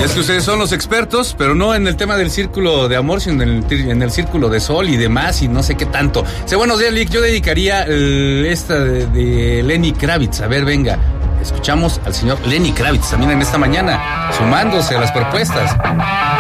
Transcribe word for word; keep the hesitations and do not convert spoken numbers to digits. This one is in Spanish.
Y es que ustedes son los expertos, pero no en el tema del círculo de amor, sino en el, en el círculo de sol y demás, y no sé qué tanto. Dice, buenos días, Lick, yo dedicaría el, esta de, de Lenny Kravitz. A ver, venga, escuchamos al señor Lenny Kravitz también en esta mañana, sumándose a las propuestas.